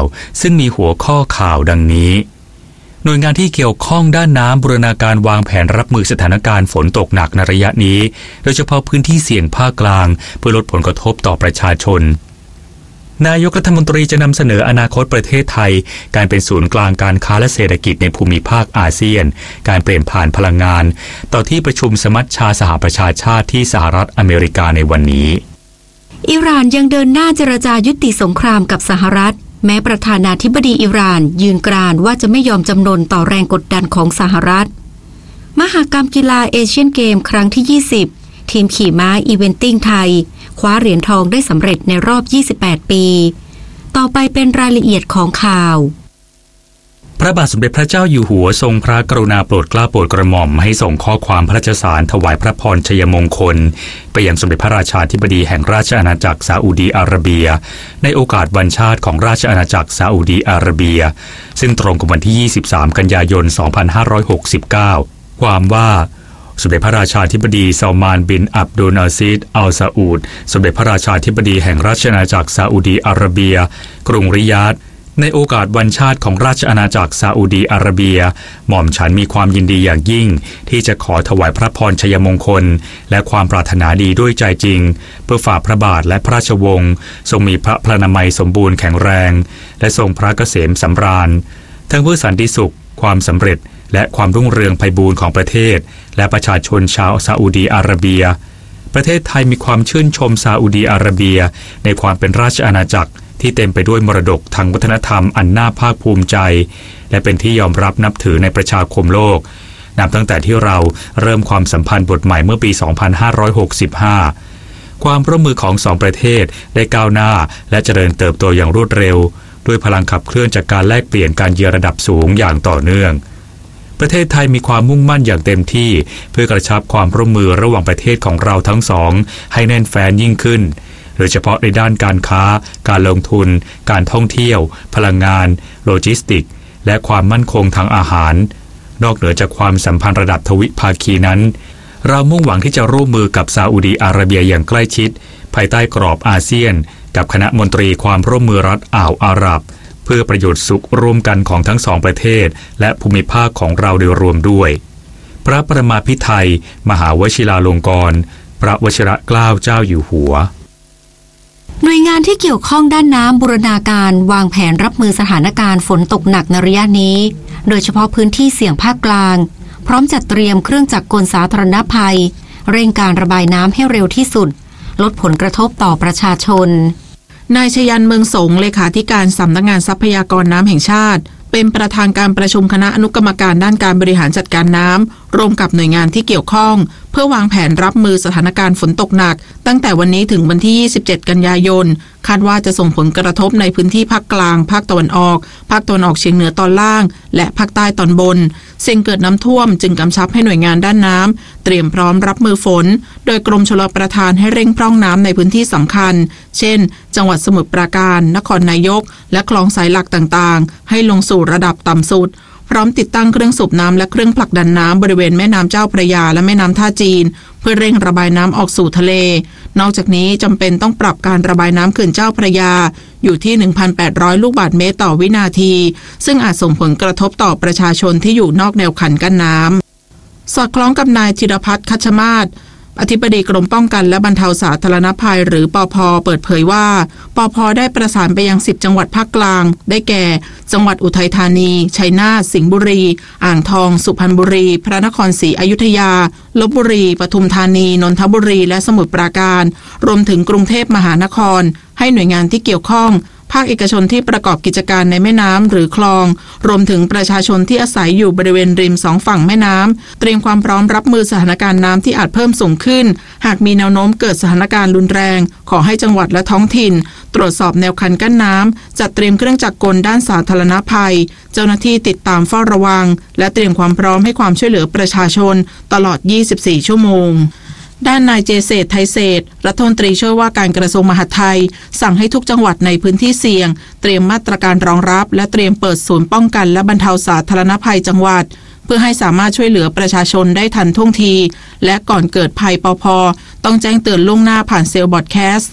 ซึ่งมีหัวข้อข่าวดังนี้หน่วยงานที่เกี่ยวข้องด้านน้ำบูรณาการวางแผนรับมือสถานการณ์ฝนตกหนักในระยะนี้โดยเฉพาะพื้นที่เสี่ยงภาคกลางเพื่อลดผลกระทบต่อประชาชนนายกรัฐมนตรีจะนำเสนออนาคตประเทศไทยการเป็นศูนย์กลางการค้าและเศรษฐกิจในภูมิภาคอาเซียนการเปลี่ยนผ่านพลังงานต่อที่ประชุมสมัชชาสหประชาชาติที่สหรัฐอเมริกาในวันนี้อิหร่านยังเดินหน้าเจรจายุติสงครามกับสหรัฐแม้ประธานาธิบดีอิหร่านยืนกรานว่าจะไม่ยอมจำนนต่อแรงกดดันของสหรัฐมหกรรมกีฬาเอเชียนเกมครั้งที่20ทีมขี่ม้าอีเวนติ้งไทยคว้าเหรียญทองได้สำเร็จในรอบ28ปีต่อไปเป็นรายละเอียดของข่าวพระบาทสมเด็จพระเจ้าอยู่หัวทรงพระกรุณาโปรดเกล้าโปรดกระหม่อมให้ส่งข้อความพระราชสารถวายพระพรชัยมงคลไปยังสมเด็จพระราชาธิบดีแห่งราชอาณาจักรซาอุดีอาระเบียในโอกาสวันชาติของราชอาณาจักรซาอุดีอาระเบียซึ่งตรงกับวันที่23กันยายน2569ความว่าสมเด็จพระราชาธิบดีซัลมานบินอับดุลอาซิซอัลซาอูดสมเด็จพระราชาธิบดีแห่งราชอาณาจักรซาอุดีอาระเบียกรุงริยาดในโอกาสวันชาติของราชอาณาจักรซาอุดีอาระเบียหม่อมฉันมีความยินดีอย่างยิ่งที่จะขอถวายพระพรชัยมงคลและความปรารถนาดีด้วยใจจริงเพื่อฝ่าพระบาทและพระราชวงศ์ทรงมีพระพลานามัยสมบูรณ์แข็งแรงและทรงพระเกษมสำราญทั้งเพื่อสันติสุขความสำเร็จและความรุ่งเรืองไพบูลย์ของประเทศและประชาชนชาวซาอุดีอาระเบียประเทศไทยมีความชื่นชมซาอุดีอาระเบียในความเป็นราชอาณาจักรที่เต็มไปด้วยมรดกทางวัฒนธรรมอันน่าภาคภูมิใจและเป็นที่ยอมรับนับถือในประชาคมโลกนับตั้งแต่ที่เราเริ่มความสัมพันธ์บทใหม่เมื่อปี 2565 ความร่วมมือของสองประเทศได้ก้าวหน้าและเจริญเติบโตอย่างรวดเร็วด้วยพลังขับเคลื่อนจากการแลกเปลี่ยนการเยือนระดับสูงอย่างต่อเนื่องประเทศไทยมีความมุ่งมั่นอย่างเต็มที่เพื่อกระชับความร่วมมือระหว่างประเทศของเราทั้งสองให้แน่นแฟ้นยิ่งขึ้นโดยเฉพาะในด้านการค้าการลงทุนการท่องเที่ยวพลังงานโลจิสติกและความมั่นคงทางอาหารนอกเหนือจากความสัมพันธ์ระดับทวิภาคีนั้นเรามุ่งหวังที่จะร่วมมือกับซาอุดีอาระเบียอย่างใกล้ชิดภายใต้กรอบอาเซียนกับคณะมนตรีความร่วมมือรัฐอ่าวอาหรับเพื่อประโยชน์สุขร่วมกันของทั้งสองประเทศและภูมิภาคของเราโดยรวมด้วยพระประมาภิไธยมหาวชิราลงกรณ์พระวชิรเกล้าเจ้าอยู่หัวหน่วยงานที่เกี่ยวข้องด้านน้ำบูรณาการวางแผนรับมือสถานการณ์ฝนตกหนักในระยะนี้โดยเฉพาะพื้นที่เสี่ยงภาคกลางพร้อมจัดเตรียมเครื่องจักรกลสาธารณภัยเร่งการระบายน้ำให้เร็วที่สุดลดผลกระทบต่อประชาชนนายชยันเมืองสงเลขาธิการสำนักงานทรัพยากรน้ำแห่งชาติเป็นประธานการประชุมคณะอนุกรรมการด้านการบริหารจัดการน้ำร่วมกับหน่วยงานที่เกี่ยวข้องเพื่อวางแผนรับมือสถานการณ์ฝนตกหนักตั้งแต่วันนี้ถึงวันที่27กันยายนคาดว่าจะส่งผลกระทบในพื้นที่ภาคกลางภาคตะวันออกภาคตะวันออกเฉียงเหนือตอนล่างและภาคใต้ตอนบนเสี่ยงเกิดน้ำท่วมจึงกำชับให้หน่วยงานด้านน้ำเตรียมพร้อมรับมือฝนโดยกรมชลประทานให้เร่งพร่องน้ำในพื้นที่สำคัญเช่นจังหวัดสมุทรปราการนครนายกและคลองสายหลักต่างๆให้ลงสู่ระดับต่ำสุดพร้อมติดตั้งเครื่องสูบน้ำและเครื่องผลักดันน้ำบริเวณแม่น้ำเจ้าพระยาและแม่น้ำท่าจีนเพื่อเร่งระบายน้ำออกสู่ทะเลนอกจากนี้จำเป็นต้องปรับการระบายน้ำเขื่อนเจ้าพระยาอยู่ที่ 1,800 ลูกบาศก์เมตรต่อวินาทีซึ่งอาจส่งผลกระทบต่อประชาชนที่อยู่นอกแนวคันกั้นน้ำสอดคล้องกับนายธีรพัฒน์คัชมาศอธิบดีกรมป้องกันและบรรเทาสาธารณภัยหรือปภ.เปิดเผยว่าปภ.ได้ประสานไปยัง10จังหวัดภาคกลางได้แก่จังหวัดอุทัยธานีชัยนาทสิงห์บุรีอ่างทองสุพรรณบุรีพระนครศรีอยุธยาลพบุรีปทุมธานีนนทบุรีและสมุทรปราการรวมถึงกรุงเทพมหานครให้หน่วยงานที่เกี่ยวข้องภาคเอกชนที่ประกอบกิจการในแม่น้ำหรือคลองรวมถึงประชาชนที่อาศัยอยู่บริเวณริม2ฝั่งแม่น้ำเตรียมความพร้อมรับมือสถานการณ์น้ำที่อาจเพิ่มสูงขึ้นหากมีแนวโน้มเกิดสถานการณ์รุนแรงขอให้จังหวัดและท้องถิ่นตรวจสอบแนวคันกั้นน้ำจัดเตรียมเครื่องจักรกลด้านสาธารณภัยเจ้าหน้าที่ติดตามเฝ้าระวังและเตรียมความพร้อมให้ความช่วยเหลือประชาชนตลอด24ชั่วโมงด้านนายเจเศรษฐ์ไทยเศรษฐ์รัฐมนตรีช่วยว่าการกระทรวงมหาดไทยสั่งให้ทุกจังหวัดในพื้นที่เสี่ยงเตรียมมาตรการรองรับและเตรียมเปิดศูนย์ป้องกันและบรรเทาสาธารณภัยจังหวัดเพื่อให้สามารถช่วยเหลือประชาชนได้ทันท่วงทีและก่อนเกิดภัยปภ.ต้องแจ้งเตือนล่วงหน้าผ่านเซลล์บอดแคสต์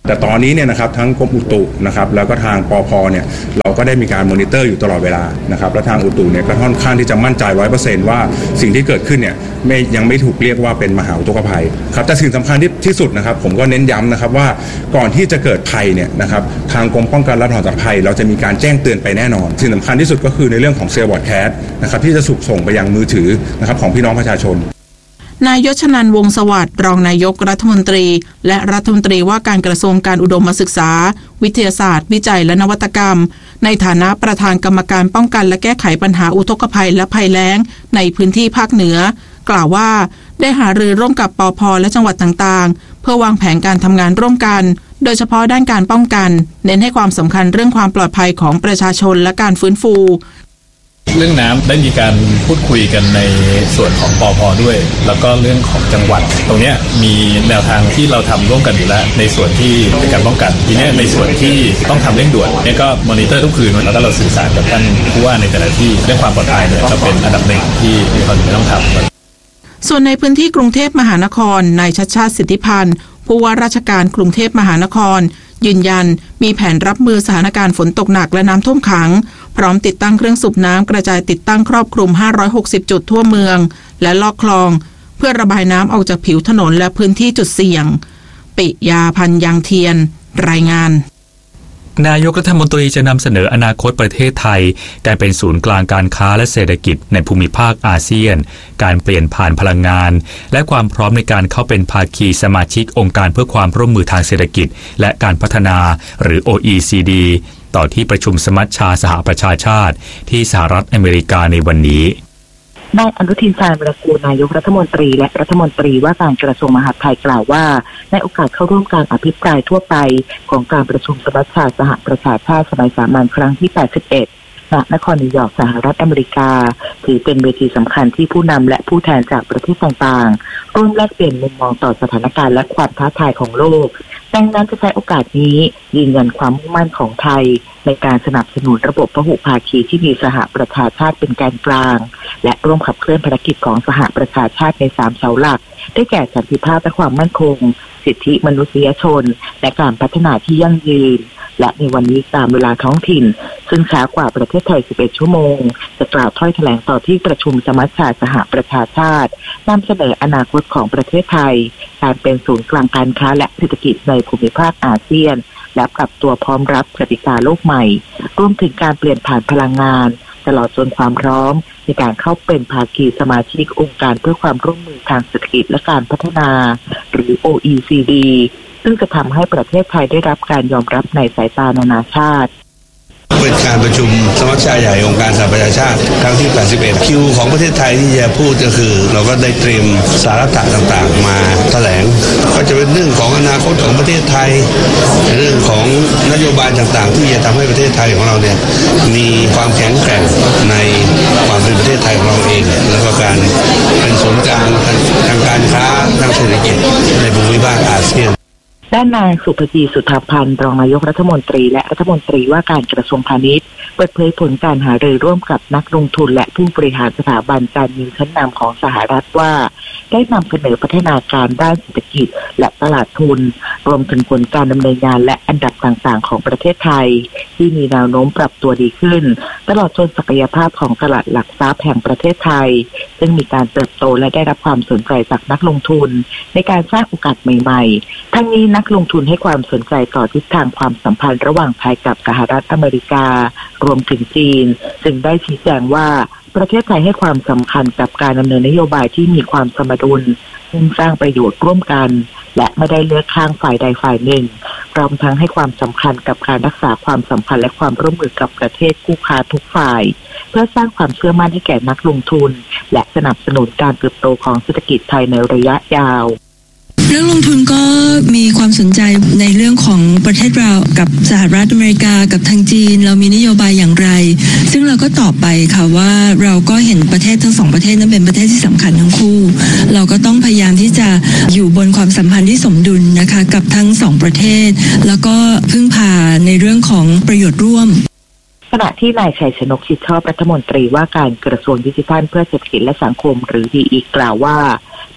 แต่ตอนนี้เนี่ยนะครับทั้งกรมอุตุนะครับแล้วก็ทางปภเนี่ยเราก็ได้มีการมอนิเตอร์อยู่ตลอดเวลานะครับและทางอุตุเนี่ยก็ค่อนข้างที่จะมั่นใจ 100% ว่าสิ่งที่เกิดขึ้นเนี่ยยังไม่ถูกเรียกว่าเป็นมหาอุทกภัยครับแต่สิ่งสำคัญที่สุดนะครับผมก็เน้นย้ำนะครับว่าก่อนที่จะเกิดภัยเนี่ยนะครับทางกรมป้องกันและบรรเทาสาธารณภัยเราจะมีการแจ้งเตือนไปแน่นอนสิ่งสำคัญที่สุดก็คือในเรื่องของเซลล์บอร์ดแคสต์นะครับที่จะส่งไปยังมือถือนะครับของพี่น้องประชาชนนายยศนันท์วงศ์สวัสดิ์รองนายกรัฐมนตรีและรัฐมนตรีว่าการกระทรวงการอุดมศึกษาวิทยาศาสตร์วิจัยและนวัตกรรมในฐานะประธานกรรมการป้องกันและแก้ไขปัญหาอุทกภัยและภัยแล้งในพื้นที่ภาคเหนือกล่าวว่าได้หารือร่วมกับปภ.และจังหวัดต่างๆเพื่อวางแผนการทำงานร่วมกันโดยเฉพาะด้านการป้องกันเน้นให้ความสำคัญเรื่องความปลอดภัยของประชาชนและการฟื้นฟูเรื่องน้ำได้มีการพูดคุยกันในส่วนของปภ.ด้วยแล้วก็เรื่องของจังหวัดตรงนี้มีแนวทางที่เราทำร่วมกันอยู่แล้วในส่วนที่เป็นการป้องกันทีนี้ในส่วนที่ต้องทำเร่งด่วนเนี่ยก็มอนิเตอร์ทุกคืนแล้วก็เราสื่อสารกับท่านผู้ว่าในแต่ละที่เรื่องความปลอดภัยเนี่ยก็เป็นอันดับหนึ่งที่เราต้องทำส่วนในพื้นที่กรุงเทพมหานครนายชัชชาติ สิทธิพันธ์ผู้ว่าราชการกรุงเทพมหานครยืนยันมีแผนรับมือสถานการณ์ฝนตกหนักและน้ำท่วมขังพร้อมติดตั้งเครื่องสูบน้ำกระจายติดตั้งครอบคลุม560จุดทั่วเมืองและลอกคลองเพื่อระบายน้ำออกจากผิวถนนและพื้นที่จุดเสี่ยงปิยาพันธ์ยังเทียนรายงานนายกรัฐมนตรีจะนำเสนออนาคตประเทศไทยการเป็นศูนย์กลางการค้าและเศรษฐกิจในภูมิภาคอาเซียนการเปลี่ยนผ่านพลังงานและความพร้อมในการเข้าเป็นภาคีสมาชิกองค์การเพื่อความร่วมมือทางเศรษฐกิจและการพัฒนาหรือ OECD ต่อที่ประชุมสมัชชาสหประชาชาติที่สหรัฐอเมริกาในวันนี้นายอนุทิน ชาญวิรากูลนายกรัฐมนตรีและรัฐมนตรีว่าการกระทรวงมหาดไทยกล่าวว่าในโอกาสเข้าร่วมการอภิปรายทั่วไปของการประชุมสมัชชาสหประชาชาติสมัยสามัญครั้งที่ 81 ณ นครนิวยอร์กสหรัฐอเมริกาถือเป็นเวทีสำคัญที่ผู้นำและผู้แทนจากประเทศต่างๆร่วมแลกเปลี่ยนมุมมองต่อสถานการณ์และความท้าทายของโลกดังนั้นจะใช้โอกาสนี้ยืนยันความมุ่งมั่นของไทยในการสนับสนุนระบบพหุภาคีที่มีสหประชาชาติเป็นแกนกลางและร่วมขับเคลื่อนภารกิจของสหประชาชาติใน3เสาหลักได้แก่สันติภาพและความมั่นคงสิทธิมนุษยชนและการพัฒนาที่ยั่งยืนและในวันนี้ตามเวลาท้องถิ่นซึ่งช้ากว่าประเทศไทย11ชั่วโมงจะกล่าวถ้อยแถลงต่อที่ประชุมสมัชชาสหประชาชาตินำเสนออนาคตของประเทศไทยการเป็นศูนย์กลางการค้าและเศรษฐกิจในภูมิภาคอาเซียนและปรับตัวพร้อมรับกติกาโลกใหม่รวมถึงการเปลี่ยนผ่านพลังงานตลอดจนความพร้อมในการเข้าเป็นภาคีสมาชิกองค์การเพื่อความร่วมมือทางเศรษฐกิจและการพัฒนาหรือ OECD ซึ่งจะทำให้ประเทศไทยได้รับการยอมรับในสายตานานาชาติเป็นการประชุมสมัชชาใหญ่องค์การสหประชาชาติครั้งที่ 81 คิวของประเทศไทยที่จะพูดก็คือเราก็ได้เตรียมสาระต่างๆมาแถลงก็จะเป็นเรื่องของอนาคตของประเทศไทยเรื่องของนโยบายต่างๆที่จะทำให้ประเทศไทยของเราเนี่ยมีความแข็งแกร่งในความเป็นประเทศไทยของเราเองแล้วก็การเป็นศูนย์กลางทางการค้าทางเศรษฐกิจในภูมิภาคอาเซียนด้านนางสุภจี สุธาพันธ์รองนายกรัฐมนตรีและรัฐมนตรีว่าการกระทรวงพาณิชย์เปิดเผยผลการหารือร่วมกับนักลงทุนและผู้บริหารสถาบันการเงินชั้นนำของสหรัฐว่าได้นำเสนอพัฒนาการด้านเศรษฐกิจและตลาดทุนรวมถึงผลการดำเนินงานและอันดับต่างๆของประเทศไทยที่มีแนวโน้มปรับตัวดีขึ้นตลอดจนศักยภาพของตลาดหลักทรัพย์แห่งประเทศไทยซึ่งมีการเติบโตและได้รับความสนใจจากนักลงทุนในการสร้างโอกาสใหม่ๆทั้งนี้นักลงทุนให้ความสนใจต่อทิศทางความสัมพันธ์ระหว่างไทยกับสหรัฐอเมริการวมถึงจีนจึงได้ชี้แจงว่าประเทศไทยให้ความสำคัญกับการดำเนินนโยบายที่มีความสมดุลมุ่งสร้างประโยชน์ร่วมกันและไม่ได้เลือกข้างฝ่ายใดฝ่ายหนึ่งพร้อมทั้งให้ความสำคัญกับการรักษาความสัมพันธ์และความร่วมมือกับประเทศคู่ค้าทุกฝ่ายเพื่อสร้างความเชื่อมั่นให้แก่นักลงทุนและสนับสนุนการเติบโตของเศรษฐกิจไทยในระยะยาวนักลงทุนก็มีความสนใจในเรื่องของประเทศเรากับสหรัฐอเมริกากับทางจีนเรามีนโยบายอย่างไรซึ่งเราก็ตอบไปค่ะว่าเราก็เห็นประเทศทั้งสองประเทศนั้นเป็นประเทศที่สำคัญทั้งคู่เราก็ต้องพยายามที่จะอยู่บนความสัมพันธ์ที่สมดุลนะคะกับทั้งสองประเทศแล้วก็พึ่งพาในเรื่องของประโยชน์ร่วมขณะที่นายชัยชนก ชิดชอบรัฐมนตรีว่าการกระทรวงดิจิทัลเพื่อเศรษฐกิจและสังคมหรือ DE กล่าวว่าไท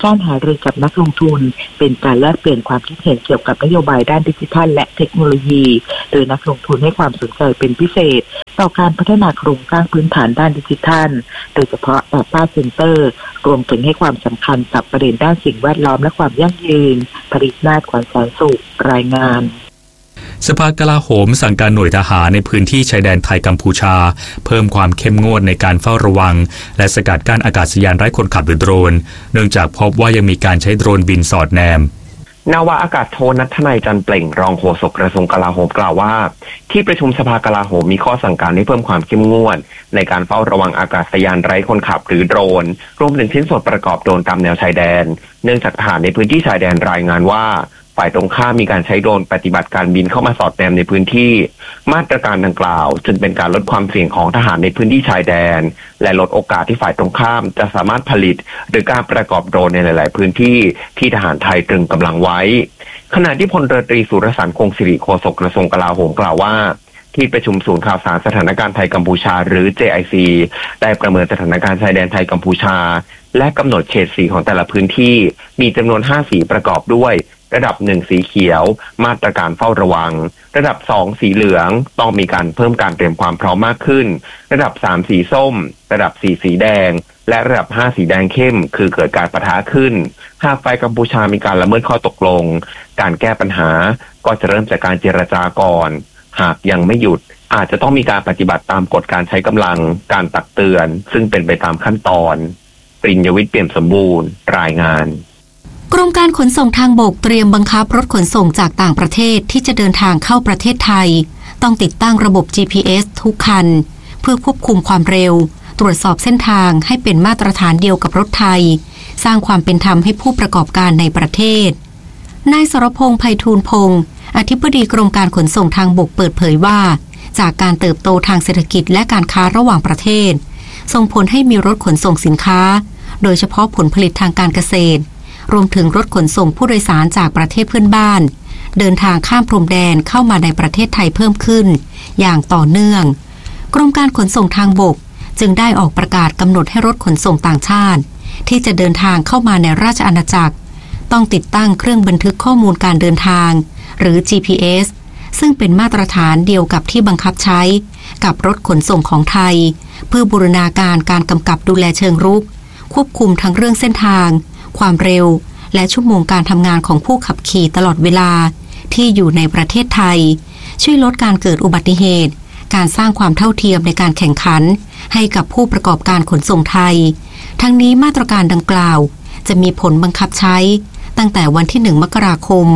การหารือกับนักลงทุนเป็นการแลกเปลี่ยนความคิดเห็นเกี่ยวกับนโยบายด้านดิจิทัลและเทคโนโลยีโดยนักลงทุนให้ความสนใจเป็นพิเศษต่อการพัฒนาโครงสร้างพื้นฐานด้านดิจิทัลโดยเฉพาะ Data Center รวมถึงให้ความสำคัญกับประเด็นด้านสิ่งแวดล้อมและความยั่งยืนผลิตนาฏ ขวัญแสนสุขรายงานสภากลาโหมสั่งการหน่วยทหารในพื้นที่ชายแดนไทยกัมพูชาเพิ่มความเข้มงวดในการเฝ้าระวังและสกัดกั้นอากาศยานไร้คนขับหรือโดรนเนื่องจากพบว่ายังมีการใช้โดรนบินสอดแนมนาวาอากาศโทณัฐนัยจันเปล่งรองโฆษกกระทรวงกลาโหมกล่าวว่าที่ประชุมสภากลาโหมมีข้อสั่งการให้เพิ่มความเข้มงวดในการเฝ้าระวังอากาศยานไร้คนขับหรือโดรนรวมถึงชิ้นส่วนประกอบโดรนตามแนวชายแดนเนื่องจากทหารในพื้นที่ชายแดนรายงานว่าฝ่ายตรงข้ามมีการใช้โดรนปฏิบัติการบินเข้ามาสอดแนมในพื้นที่มาตรการดังกล่าวจึงเป็นการลดความเสี่ยงของทหารในพื้นที่ชายแดนและลดโอกาสที่ฝ่ายตรงข้ามจะสามารถผลิตหรือการประกอบโดรนในหลายๆพื้นที่ที่ทหารไทยตรึงกำลังไว้ขณะที่พลเรือตรีสุรสารคงศิริโฆษกกระทรวงกลาโหมกล่าวว่าที่ประชุมศูนย์ข่าวสารสถานการณ์ไทยกัมพูชาหรือ JIC ได้ประเมินสถานการณ์ชายแดนไทยกัมพูชาและกำหนดเฉดสีของแต่ละพื้นที่มีจำนวน5สีประกอบด้วยระดับ1สีเขียวมาตรการเฝ้าระวังระดับ2สีเหลืองต้องมีการเพิ่มการเตรียมความพร้อมมากขึ้นระดับ3สีส้มระดับ4สีแดงและระดับ5สีแดงเข้มคือเกิดการปะทะขึ้นหากฝ่ายกัมพูชามีการละเมิดข้อตกลงการแก้ปัญหาก็จะเริ่มจากการเจรจาก่อนหากยังไม่หยุดอาจจะต้องมีการปฏิบัติตามกฎการใช้กำลังการตักเตือนซึ่งเป็นไปตามขั้นตอนปริญญวิทย์เปี่ยมสมบูรณ์รายงานกรมการขนส่งทางบกเตรียมบังคับรถขนส่งจากต่างประเทศที่จะเดินทางเข้าประเทศไทยต้องติดตั้งระบบ GPS ทุกคันเพื่อควบคุมความเร็วตรวจสอบเส้นทางให้เป็นมาตรฐานเดียวกับรถไทยสร้างความเป็นธรรมให้ผู้ประกอบการในประเทศนายสรพงษ์ไพฑูรย์พงษ์อธิบดีกรมการขนส่งทางบกเปิดเผยว่าจากการเติบโตทางเศรษฐกิจและการค้าระหว่างประเทศส่งผลให้มีรถขนส่งสินค้าโดยเฉพาะผลผลิตทางการเกษตรรวมถึงรถขนส่งผู้โดยสารจากประเทศเพื่อนบ้านเดินทางข้ามพรมแดนเข้ามาในประเทศไทยเพิ่มขึ้นอย่างต่อเนื่องกรมการขนส่งทางบกจึงได้ออกประกาศกำหนดให้รถขนส่งต่างชาติที่จะเดินทางเข้ามาในราชอาณาจักรต้องติดตั้งเครื่องบันทึกข้อมูลการเดินทางหรือ GPS ซึ่งเป็นมาตรฐานเดียวกับที่บังคับใช้กับรถขนส่งของไทยเพื่อบูรณาการการกำกับดูแลเชิงรุกควบคุมทั้งเรื่องเส้นทางความเร็วและชั่วโมงการทำงานของผู้ขับขี่ตลอดเวลาที่อยู่ในประเทศไทยช่วยลดการเกิดอุบัติเหตุการสร้างความเท่าเทียมในการแข่งขันให้กับผู้ประกอบการขนส่งไทยทั้งนี้มาตรการดังกล่าวจะมีผลบังคับใช้ตั้งแต่วันที่1 มกราคม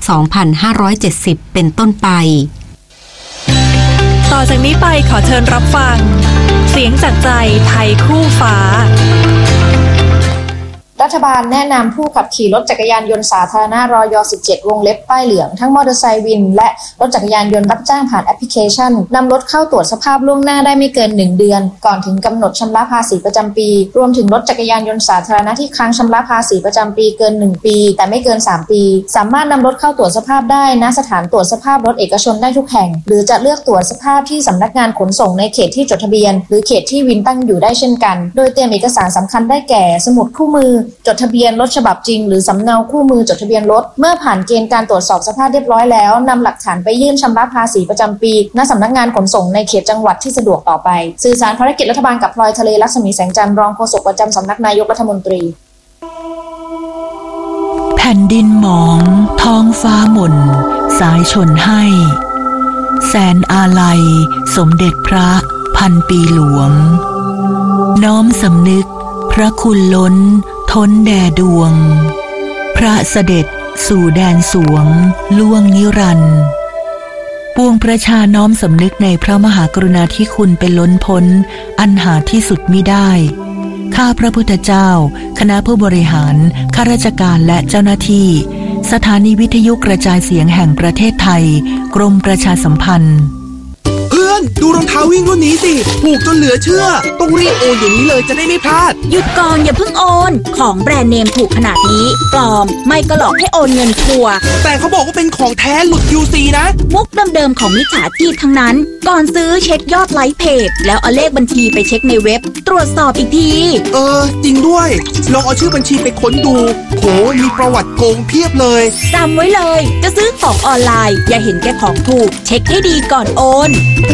2570 เป็นต้นไปต่อจากนี้ไปขอเชิญรับฟังเสียงจากใจไทยคู่ฟ้ารัฐบาลแนะนำผู้ขับขี่รถจักรยานยนต์สาธารณะรย17 วงเล็บป้ายเหลืองทั้งมอเตอร์ไซค์วินและรถจักรยานยนต์รับจ้างผ่านแอปพลิเคชันนำรถเข้าตรวจสภาพล่วงหน้าได้ไม่เกิน1 เดือนก่อนถึงกำหนดชำระภาษีประจำปีรวมถึงรถจักรยานยนต์สาธารณะที่ค้างชำระภาษีประจำปีเกิน1 ปีแต่ไม่เกิน3 ปีสามารถนำรถเข้าตรวจสภาพได้ณสถานตรวจสภาพรถเอกชนได้ทุกแห่งหรือจะเลือกตรวจสภาพที่สำนักงานขนส่งในเขตที่จดทะเบียนหรือเขตที่วินตั้งอยู่ได้เช่นกันโดยเตรียมเอกสารสำคัญได้แก่สมุดคู่มือจดทะเบียนรถฉบับจริงหรือสำเนาคู่มือจดทะเบียนรถเมื่อผ่านเกณฑ์การตรวจสอบสภาพเรียบร้อยแล้วนำหลักฐานไปยื่นชำระภาษีประจำปีณสำนักงานขนส่งในเขตจังหวัดที่สะดวกต่อไปสื่อสารภารกิจรัฐบาลกับพลอยทะเลลักษมีแสงจันทร์รองโฆษกประจำสำนักนายกรัฐมนตรีแผ่นดินหมองท้องฟ้าหม่นสายชนให้แสนอาลัยสมเด็จพระพันปีหลวงน้อมสำนึกพระคุณล้นท้นแด่ดวงพระเสด็จสู่แดนสวงล่วงนิรันดร์ปวงประชาน้อมสำนึกในพระมหากรุณาธิคุณเป็นล้นพ้นอันหาที่สุดมิได้ข้าพระพุทธเจ้าคณะผู้บริหารข้าราชการและเจ้าหน้าที่สถานีวิทยุกระจายเสียงแห่งประเทศไทยกรมประชาสัมพันธ์เพื่อนดูรองเท้าวิ่งรุ่นนี้สิถูกจนเหลือเชื่อต้องรีบโอนอย่างนี้เลยจะได้ไม่พลาดหยุดก่อนอย่าเพิ่งโอนของแบรนด์เนมถูกขนาดนี้ปลอมไม่ก็หลอกให้โอนเงินทัวร์แต่เขาบอกว่าเป็นของแท้หลุด QC นะมุกเดิมๆของมิจฉาชีพทั้งนั้นก่อนซื้อเช็คยอดไลค์เพจแล้วเอาเลขบัญชีไปเช็คในเว็บตรวจสอบอีกทีจริงด้วยลองเอาชื่อบัญชีไปค้นดูโหมีประวัติโกงเพียบเลยจำไว้เลยจะซื้อของออนไลน์อย่าเห็นแก่ของถูกเช็คให้ดีก่อนโอน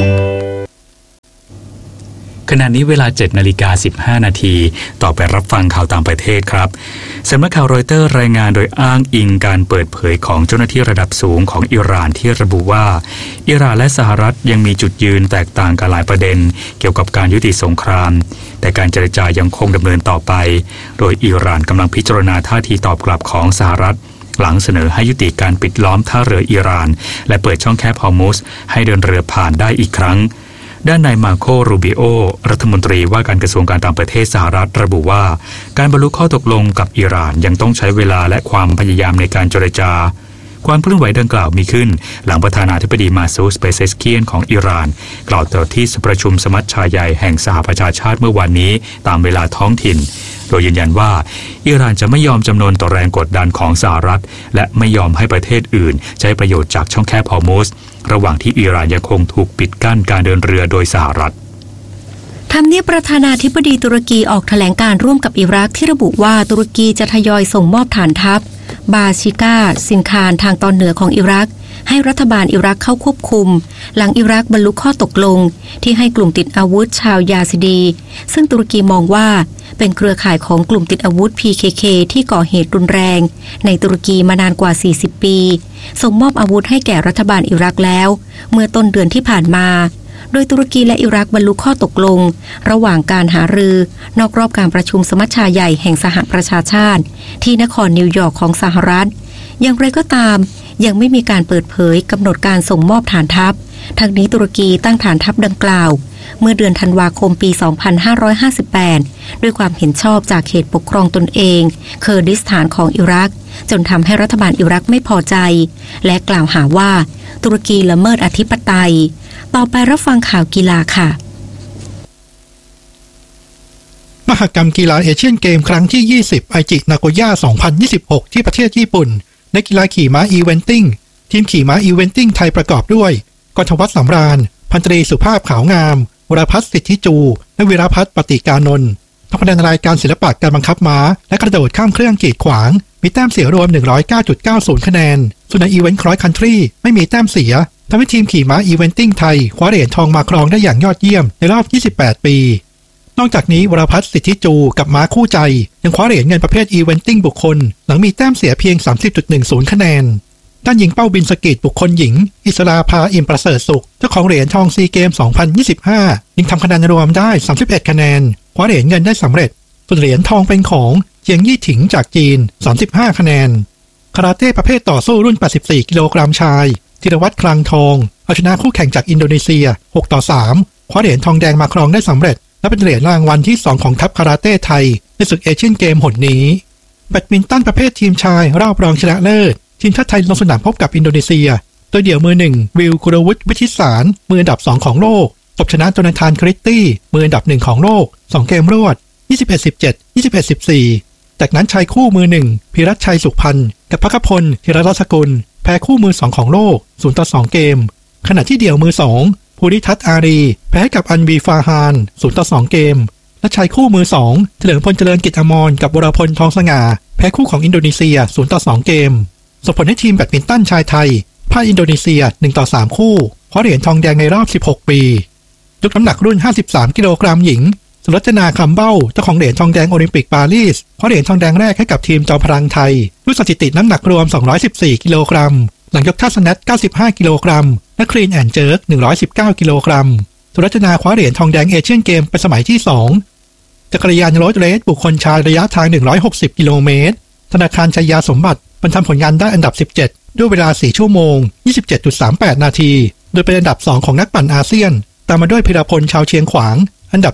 ขณะนี้เวลา 7:15 นาทีต่อไปรับฟังข่าวต่างประเทศครับสำนักข่าวรอยเตอร์รายงานโดยอ้างอิงการเปิดเผยของเจ้าหน้าที่ระดับสูงของอิหร่านที่ระบุว่าอิหร่านและสหรัฐยังมีจุดยืนแตกต่างกันหลายประเด็นเกี่ยวกับการยุติสงครามแต่การเจรจายังคงดำเนินต่อไปโดยอิหร่านกำลังพิจารณาท่าทีตอบกลับของสหรัฐหลังเสนอให้ยุติการปิดล้อมท่าเรืออิหร่านและเปิดช่องแคบฮอร์มุซให้เดินเรือผ่านได้อีกครั้งด้านนายมาโค รูบิโอรัฐมนตรีว่าการกระทรวงการต่างประเทศสหรัฐระบุว่าการบรรลุข้อตกลงกับอิหร่านยังต้องใช้เวลาและความพยายามในการเจรจาความเคลื่อนไหวดังกล่าวมีขึ้นหลังประธานาธิบดีมาซูด เปเซชเคียนของอิหร่านกล่าวต่อที่ประชุมสมัชชาใหญ่แห่งสหประชาชาติเมื่อวานนี้ตามเวลาท้องถิ่นโดยยืนยันว่าอิหร่านจะไม่ยอมจำนนต่อแรงกดดันของสหรัฐและไม่ยอมให้ประเทศอื่นใช้ประโยชน์จากช่องแคบฮอร์มุซระหว่างที่อิหร่านยังคงถูกปิดกั้นการเดินเรือโดยสหรัฐทำเนียบประธานาธิบดีตุรกีออกแถลงการร่วมกับอิรักที่ระบุว่าตุรกีจะทยอยส่งมอบฐานทัพบาชิกาซินคารทางตอนเหนือของอิรักให้รัฐบาลอิรักเข้าควบคุมหลังอิรักบรรลุข้อตกลงที่ให้กลุ่มติดอาวุธชาวยาซิดีซึ่งตุรกีมองว่าเป็นเครือข่ายของกลุ่มติดอาวุธ PKK ที่ก่อเหตุรุนแรงในตุรกีมานานกว่า40ปีส่งมอบอาวุธให้แก่รัฐบาลอิรักแล้วเมื่อต้นเดือนที่ผ่านมาโดยตุรกีและอิรักบรรลุข้อตกลงระหว่างการหารือนอกรอบการประชุมสมัชชาใหญ่แห่งสหประชาชาติที่นครนิวยอร์กของสหรัฐอย่างไรก็ตามยังไม่มีการเปิดเผยกำหนดการส่งมอบฐานทัพทั้งนี้ตุรกีตั้งฐานทัพดังกล่าวเมื่อเดือนธันวาคมปี 2558 ด้วยความเห็นชอบจากเขตปกครองตนเองเคอร์ดิสถานของอิรักจนทำให้รัฐบาลอิรักไม่พอใจและกล่าวหาว่าตุรกีละเมิดอธิปไตยต่อไปรับฟังข่าวกีฬาค่ะมหกรรมกีฬาเอเชียนเกมครั้งที่ 20 ไอจินาโกย่า 2026 ที่ประเทศญี่ปุ่นในกีฬาขี่ม้าอีเวนติ้งทีมขี่ม้าอีเวนติ้งไทยประกอบด้วยกรวัฒน์สำราญพันตรีสุภาพขาวงามวรพัฒน์สิทธิจูและวีรพัฒน์ปฏิกานนท์ทำคะแนนรายการศิลปะการบังคับม้าและกระโดดข้ามเครื่องกีดขวางมีแต้มเสียรวม 109.90 คะแนนส่วนในอีเวนต์ครอสคันทรีไม่มีแต้มเสียทำให้ทีมขี่ม้าอีเวนติ้งไทยคว้าเหรียญทองมาครองได้อย่างยอดเยี่ยมในรอบ 28 ปีนอกจากนี้วรพัฒน์สิทธิจูกับม้าคู่ใจยังคว้าเหรียญเงินประเภทอีเวนติ้งบุคคลหลังมีแต้มเสียเพียง 30.10 คะแนนด้านหญิงเป้าบินสกีตบุคคลหญิงอิสราภาอิ่มประเสริฐสุขเจ้าของเหรียญทองซีเกม 2025 ยิงทำคะแนนรวมได้ 31 คะแนนคว้าเหรียญเงินได้สำเร็จส่วนเหรียญทองเป็นของเจียงยี่ถิงจากจีน 35 คะแนนคาราเต้ประเภทต่อสู้รุ่น 84 กิโลกรัมชายธีรวัฒน์คลังทองเอาชนะคู่แข่งจากอินโดนีเซีย 6-3 คว้าเหรียญทองแดงมาครองได้สำเร็จและเป็นเหรียญรางวัลที่ 2 ของทัพคาราเต้ไทยในศึกเอเชียนเกมหนนี้แบดมินตันประเภททีมชายรอบรองชนะเลิศทีมชาติไทยลงสนามพบกับอินโดนีเซียโดยเดี่ยวมือ1วิลกุรวุฒิวิชิตสารมืออันดับ2ของโลกตบชนะโจนาธานคริสตี้มืออันดับ1ของโลก2เกมรวด 21-17 21-14 จากนั้นชายคู่มือ1พิรัชชัยสุขพันธ์กับภัคพลธีรรัชกุลแพ้คู่มือ2ของโลก 0-2 เกมขณะที่เดี่ยวมือ2ภูริทัศน์อารีแพ้กับอันบีฟาฮาน 0-2 เกมและชายคู่มือ2เฉลิมพลเจริญกิจอมรกับวรพลทองสง่าแพ้คู่ของอินโดนีเซีย 0-2 เกมส่งผลให้ทีมแบดมินตันชายไทยพ่ายอินโดนีเซีย 1-3 คู่คว้าเหรียญทองแดงในรอบ 16 ปียกน้ำหนักรุ่น 53 กิโลกรัมหญิงสุรจนาคำเบ้าเจ้าของเหรียญทองแดงโอลิมปิกปารีสคว้าเหรียญทองแดงแรกให้กับทีมจอมพลังไทยด้วยสถิติน้ำหนักรวม 214 กิโลกรัมหลังยกท่าสแนท 95 กิโลกรัมและคลีนแอนด์เจิร์ก 119 กิโลกรัมสุรจนาคว้าเหรียญทองแดงเอเชียนเกมเป็นสมัยที่ 2จักรยานโรดเรสบุคคลชายระยะทาง 160 กิโลเมตรธนาคารชัยยาสมบัติบรรทำผลงานได้อันดับ 17 ด้วยเวลา 4 ชั่วโมง 27.38 นาทีโดยเป็นอันดับ 2 ของนักปั่นอาเซียนตามมาด้วยพิรพลชาวเชียงขวางอันดับ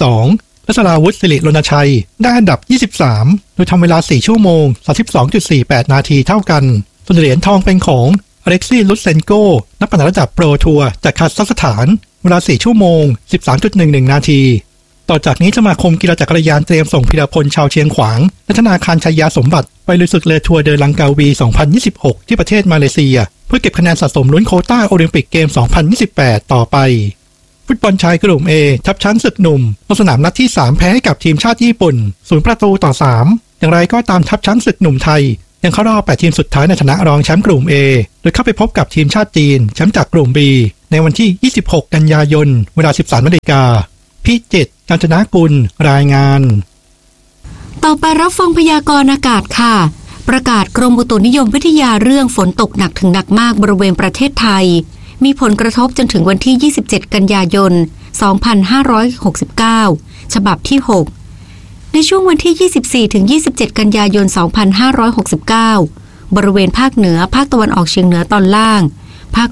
22 และสราวุธศิริรณชัยได้อันดับ 23 โดยทำเวลา 4 ชั่วโมง 32.48 นาทีเท่ากันส่วนเหรียญทองเป็นของอเล็กซี่ลุตเซนโกนักปั่นระดับโปรทัวร์จากคาซัคสถานเวลา 4 ชั่วโมง 13.11 นาทีต่อจากนี้สมาคมกีฬาจักรยานเตรียมส่งพีรพลชาวเชียงขวางและธนาคารชัยยาสมบัติไปลุยศึกเลอทัวร์เดอลังกาวี 2026 ที่ประเทศมาเลเซียเพื่อเก็บคะแนนสะสมลุ้นโควต้าโอลิมปิกเกม 2028 ต่อไปฟุตบอลชายกลุ่ม A ทัพช้างศึกหนุ่มลงสนามนัดที่ 3 แพ้ให้กับทีมชาติญี่ปุ่น0-3อย่างไรก็ตามทัพช้างศึกหนุ่มไทยยังเข้ารอบ 8 ทีมสุดท้ายในฐานะรองแชมป์กลุ่ม A โดยเข้าไปพบกับทีมชาติจีนแชมป์จากกลุ่ม B ในวันที่ 26 กันยายน เวลา 13 นาฬิกาพี่เจต กาญจนากุลรายงานต่อไปรับฟังพยากรณ์อากาศค่ะประกาศกรมอุตุนิยมวิทยาเรื่องฝนตกหนักถึงหนักมากบริเวณประเทศไทยมีผลกระทบจนถึงวันที่ 27 กันยายน 2569 ฉบับที่ 6 ในช่วงวันที่ 24 ถึง 27 กันยายน 2569 บริเวณภาคเหนือภาคตะวันออกเฉียงเหนือตอนล่าง